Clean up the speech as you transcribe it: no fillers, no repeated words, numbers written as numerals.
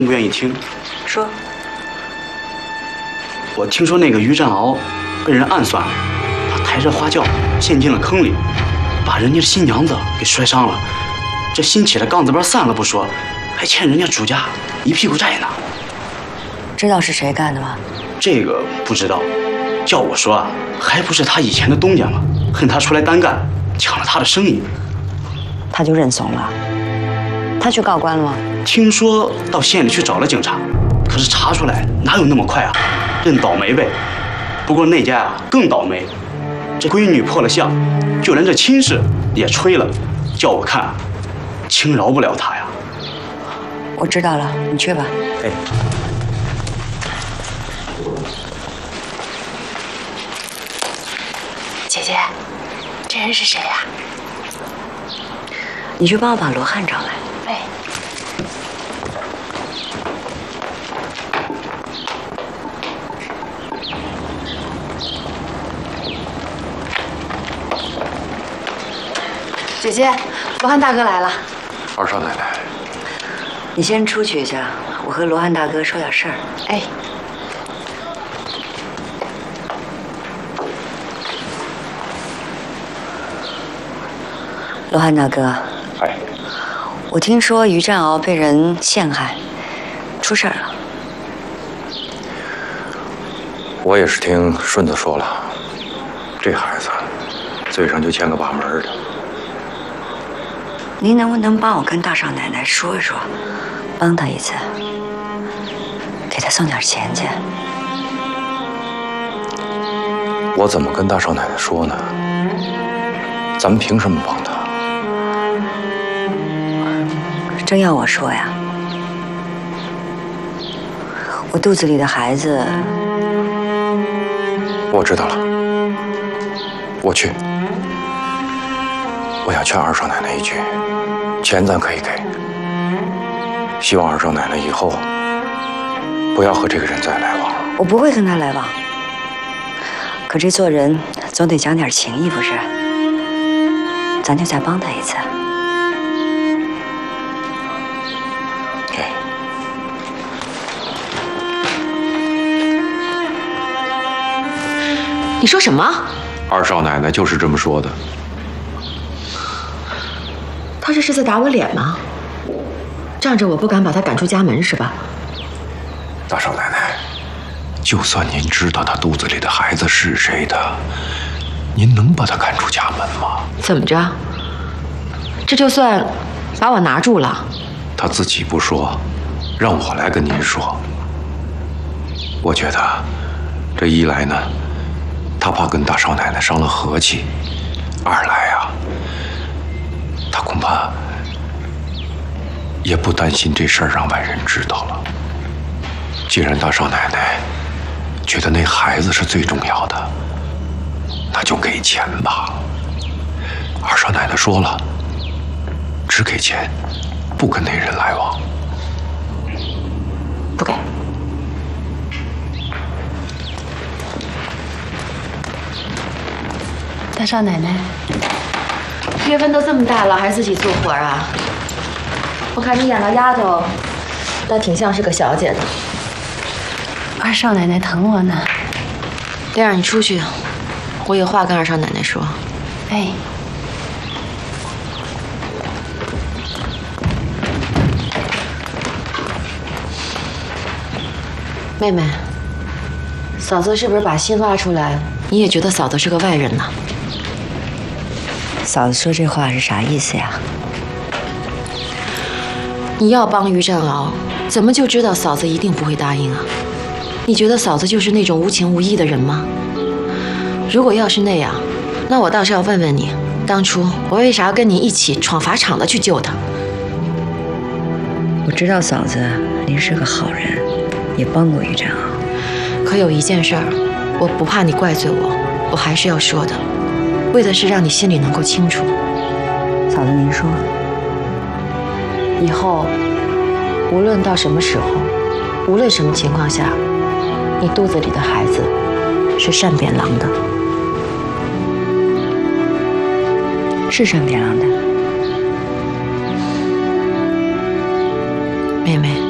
不愿意听。 说。 我听说那个于占鳌被人暗算了，他抬着花轿陷进了坑里，把人家的新娘子给摔伤了。这新起的杠子班散了不说，还欠人家主家一屁股债呢。 知道是谁干的吗？ 这个不知道，叫我说啊，还不是他以前的东家吗？恨他出来单干，抢了他的生意。 他就认怂了。他去告官了吗？ 听说到县里去找了警察，可是查出来哪有那么快啊？认倒霉呗。不过那家啊更倒霉，这闺女破了相，就连这亲事也吹了，叫我看啊，轻饶不了他呀。 我知道了，你去吧。 哎。 姐姐，这人是谁呀？ 你去帮我把罗汉找来。 哎。姐姐，罗汉大哥来了。 二少奶奶， 你先出去一下，我和罗汉大哥说点事儿。 哎。 罗汉大哥， 哎， 我听说于占鳌被人陷害，出事儿了。 我也是听顺子说了，这孩子嘴上就欠个把门的。 您能不能帮我跟大少奶奶说一说，帮她一次，给她送点钱去？ 我怎么跟大少奶奶说呢？咱们凭什么帮她？ 真要我说呀，我肚子里的孩子…… 我知道了，我去。我想劝二少奶奶一句，钱咱可以给，希望二少奶奶以后不要和这个人再来往了。 我不会跟他来往，可这做人总得讲点情义，不是？咱就再帮他一次。 你说什么？ 二少奶奶就是这么说的。 他这是在打我脸吗？仗着我不敢把他赶出家门是吧？ 大少奶奶，就算您知道他肚子里的孩子是谁的，您能把他赶出家门吗？ 怎么着？这就算把我拿住了？ 他自己不说，让我来跟您说。我觉得，这一来呢，他怕跟大少奶奶伤了和气；二来啊，他恐怕也不担心这事儿让外人知道了。既然大少奶奶觉得那孩子是最重要的，那就给钱吧。二少奶奶说了，只给钱，不跟那人来往。 不给。大少奶奶，月份都这么大了，还自己做活啊？我看你养的丫头，倒挺像是个小姐的。 二少奶奶疼我呢。 亮儿，你出去，我有话跟二少奶奶说。 哎。 妹妹，嫂子是不是把心挖出来？你也觉得嫂子是个外人呢？ 嫂子说这话是啥意思呀？ 你要帮于占鳌，怎么就知道嫂子一定不会答应啊？你觉得嫂子就是那种无情无义的人吗？如果要是那样，那我倒是要问问你，当初我为啥要跟你一起闯法场的去救她？ 我知道嫂子您是个好人，也帮过于占鳌。 可有一件事儿，我不怕你怪罪我，我还是要说的，为的是让你心里能够清楚。 嫂子您说， 以后无论到什么时候，无论什么情况下，你肚子里的孩子是单扁郎的， 是单扁郎的。 妹妹，